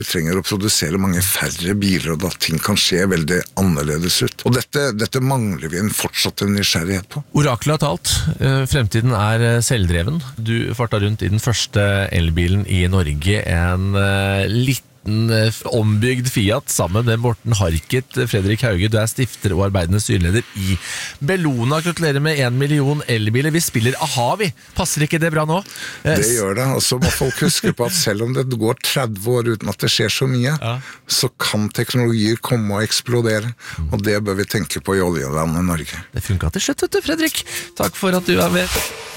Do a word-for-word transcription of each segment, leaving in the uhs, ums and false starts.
Vi trenger å produsere mange færre biler, og da ting kan skje veldig annerledes ut. Og dette, dette mangler vi en fortsatt en nysgjerrighet på. Oraklet har talt. Fremtiden er selvdreven. Du farta rundt i den første elbilen i Norge, en litt ombygd Fiat sammen med Morten Harket. Fredrik Hauge, du er stifter og arbeidende styreleder i Bellona. Gratulerer med en million elbiler. Vi spiller aha, vi. Passer ikke det bra nå? Det gjør det, og så må folk huske på at selv om det går tretti år uten at det skjer så mye, ja. Så kan teknologier komme og eksplodere, og det bør vi tenke på i oljelandet Norge. Det funket til slutt, vet du, Fredrik. Takk for at du er med.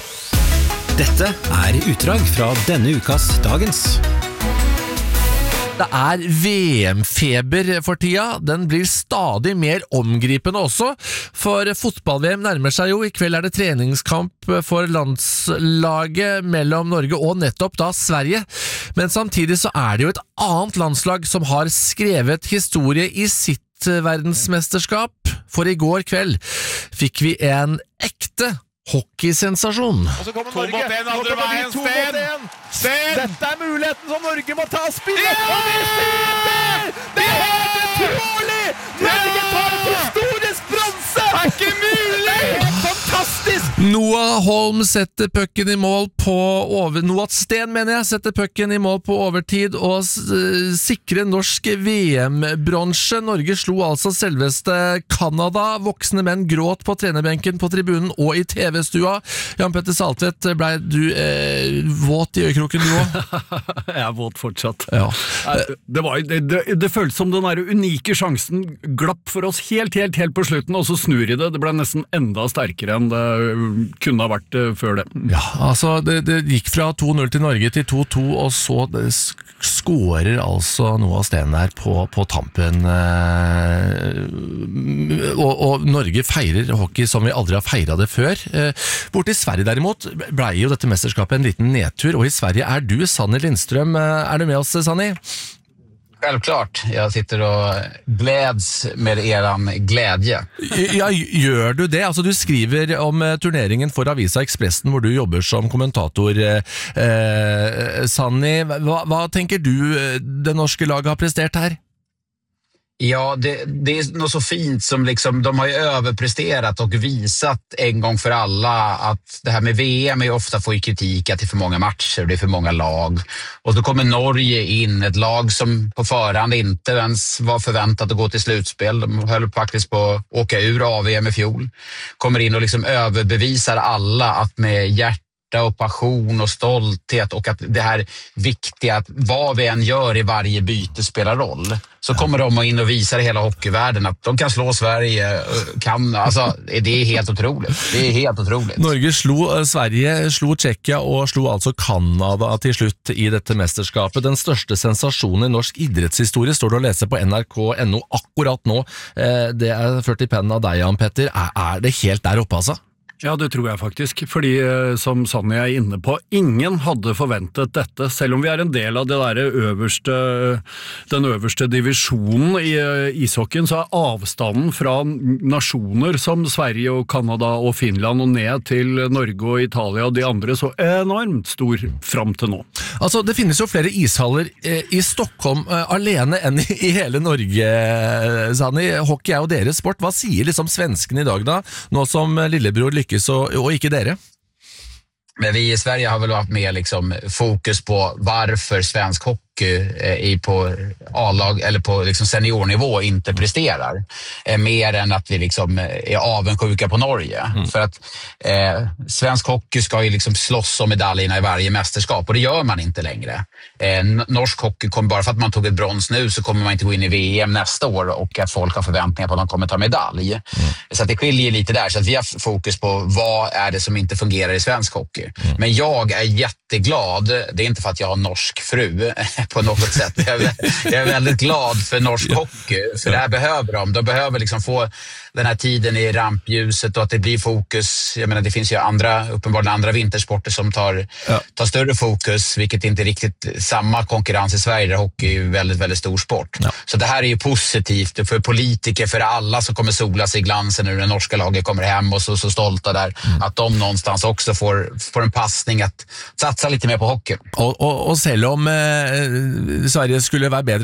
Dette er utdrag fra denne ukas Dagens. Det er V M-feber for tida. Den blir stadig mer omgripende også, for fotball-V M nærmer seg jo. I kveld er det treningskamp for landslaget mellom Norge og nettopp da Sverige. Men samtidig så er det jo et annet landslag som har skrevet historie i sitt verdensmesterskap. For i går kveld fikk vi en ekte hockeysensasjon. Og så kommer Norge. To mot en, andre veien, Sten! Sten! Dette er muligheten som Norge må ta spillet! Ja! Og vi sitter! Det er helt utrolig! Norge tar historisk bronse! Det er ikke mulig! Det er helt fantastisk! Noah Holm setter pucken i mål på over... Noah Sten, mener jeg, setter pucken i mål på overtid og sikrer norsk V M-bronse. Norge slo altså selveste Kanada. Voksne menn gråt på trenerbenken, på tribunen og i T V-stua. Jan Petter Saltvedt, ble du eh, våt i øyekroken du også? Jeg er våt fortsatt. Ja. Det, var, det, det, det føltes som den der unike sjansen glapp for oss helt, helt, helt på slutten, og så snur i det. Det ble nesten enda sterkere enn det kunne ha vært før det. Ja, altså det, det gikk fra to null til Norge til to to, og så skårer altså Noah Sten der på, på tampen. Og, og Norge feirer hockey som vi aldri har feiret det før. Bort i Sverige derimot ble jo dette mesterskapet en liten nedtur, og i Sverige er du, Sanny Lindstrøm. Er du med oss, Sanny? Självklart, jag sitter och gläds med eran glädje. Ja, gjør du det? Altså, du skriver om turneringen for Avisa Expressen, hvor du jobber som kommentator. Eh, Sanny, hva, hva tenker du det norske laget har prestert her? Ja, det, det är något så fint som liksom, de har ju överpresterat och visat en gång för alla att det här med V M är ofta får ju kritik att det är för många matcher, det är för många lag. Och så kommer Norge in, ett lag som på förhand inte ens var förväntat att gå till slutspel. De höll faktiskt på att åka ur A V M i fjol. Kommer in och liksom överbevisar alla att med hjärta och passion och stolthet och att det här viktiga att vad vi än gör i varje byte spelar roll, så kommer de in och visar i hela hockeyvärlden att de kan slå Sverige, kan, alltså det är helt otroligt. Det är helt otroligt. Norge slo Sverige, slo Tjekkia og slo altså Kanada til slutt i dette mesterskapet. Den største sensasjonen i norsk idrettshistorie står det å lese på N R K punktum N O akkurat nå. Det er ført i pennen av deg, Jan Petter. Er det helt der oppe, altså? Ja, det tror jeg faktisk, fordi som Sanny er inne på, ingen hadde forventet dette, selv om vi er en del av det der øverste, den øverste divisjonen i ishockeyen, så er avstanden fra nasjoner som Sverige og Kanada og Finland og ned til Norge og Italia og de andre så enormt stor fram til nå. Altså, det finnes jo flere ishaller i Stockholm alene enn i hele Norge, Sanny. Hockey er jo deres sport. Hva sier liksom svensken i dag da, nå som lillebror lykkes og, og ikke dere? Men vi i Sverige har väl varit mer liksom fokus på varför svensk hockey i på A-lag eller på liksom seniornivå inte presterar. Eh, mer än att vi liksom är avundsjuka på Norge. Mm. För att eh, svensk hockey ska ju liksom slåss om medaljerna i varje mästerskap, och det gör man inte längre. Eh, norsk hockey kommer, bara för att man tog ett brons nu så kommer man inte gå in i V M nästa år och att folk har förväntningar på att de kommer ta medalj. Mm. Så att det skiljer lite där, så att vi har fokus på vad är det som inte fungerar i svensk hockey. Mm. Men jag är jätteglad, det är inte för att jag har norsk fru på något sätt. Jag är, jag är väldigt glad för norsk hockey, för det här behöver de. De behöver liksom få den här tiden i rampljuset och att det blir fokus. Jag menar, det finns ju andra, uppenbarligen andra vintersporter som tar, ja. tar större fokus, vilket inte är riktigt samma konkurrens i Sverige, där hockey är ju väldigt, väldigt stor sport. Ja. Så det här är ju positivt för politiker, för alla som kommer sola sig i glansen när det norska laget kommer hem och så, så stolta där, mm. att de någonstans också får, får en passning att satsa lite mer på hockey. Och, och, och selv om eh, Sverige skulle vara bättre